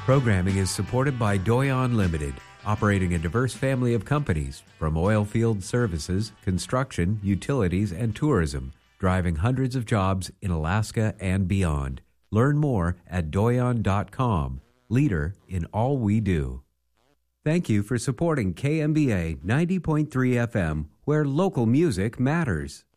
Programming is supported by Doyon Limited, operating a diverse family of companies from oil field services, construction, utilities, and tourism, driving hundreds of jobs in Alaska and beyond. Learn more at doyon.com, leader in all we do. Thank you for supporting KMBA 90.3 FM, where local music matters.